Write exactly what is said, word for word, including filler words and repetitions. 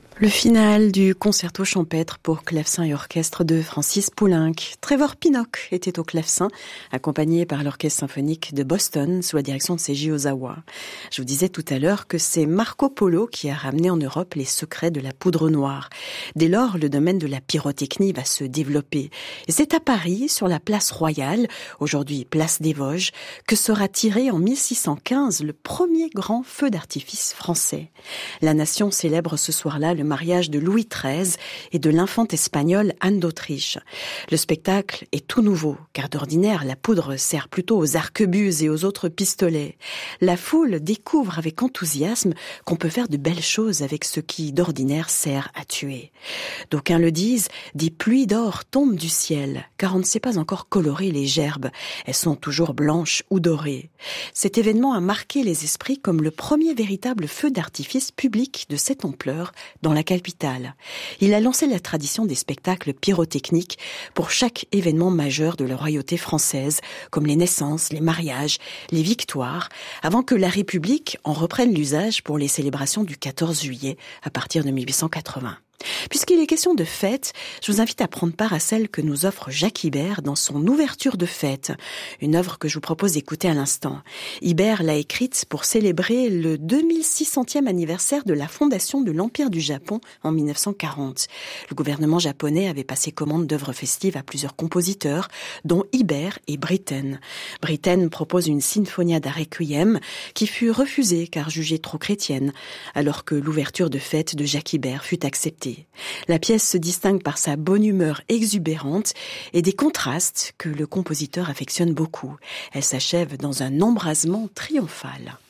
Le final du concerto champêtre pour clavecin et orchestre de Francis Poulenc. Trevor Pinnock était au clavecin, accompagné par l'orchestre symphonique de Boston sous la direction de Seiji Ozawa. Je vous disais tout à l'heure que c'est Marco Polo qui a ramené en Europe les secrets de la poudre noire. Dès lors, le domaine de la pyrotechnie va se développer. Et c'est à Paris, sur la place Royale, aujourd'hui place des Vosges, que sera tiré en mille six cent quinze le premier grand feu d'artifice français. La nation célèbre ce soir-là le mariage de Louis treize et de l'infante espagnole Anne d'Autriche. Le spectacle est tout nouveau, car d'ordinaire, la poudre sert plutôt aux arquebuses et aux autres pistolets. La foule découvre avec enthousiasme qu'on peut faire de belles choses avec ce qui, d'ordinaire, sert à tuer. D'aucuns le disent, des pluies d'or tombent du ciel, car on ne sait pas encore colorer les gerbes. Elles sont toujours blanches ou dorées. Cet événement a marqué les esprits comme le premier véritable feu d'artifice public de cette ampleur dans la capitale. Il a lancé la tradition des spectacles pyrotechniques pour chaque événement majeur de la royauté française, comme les naissances, les mariages, les victoires, avant que la République en reprenne l'usage pour les célébrations du quatorze juillet à partir de mille huit cent quatre-vingts. Puisqu'il est question de fête, je vous invite à prendre part à celle que nous offre Jacques Ibert dans son ouverture de fête, une œuvre que je vous propose d'écouter à l'instant. Ibert l'a écrite pour célébrer le deux mille six centième anniversaire de la fondation de l'Empire du Japon en mille neuf cent quarante. Le gouvernement japonais avait passé commande d'œuvres festives à plusieurs compositeurs, dont Ibert et Britten. Britten propose une Sinfonia da Requiem qui fut refusée car jugée trop chrétienne, alors que l'ouverture de fête de Jacques Ibert fut acceptée. La pièce se distingue par sa bonne humeur exubérante et des contrastes que le compositeur affectionne beaucoup. Elle s'achève dans un embrasement triomphal.